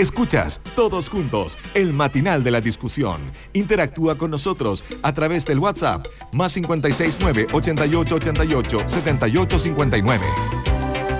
Escuchas Todos Juntos, el matinal de la discusión. Interactúa con nosotros a través del WhatsApp, +569 8888 7859.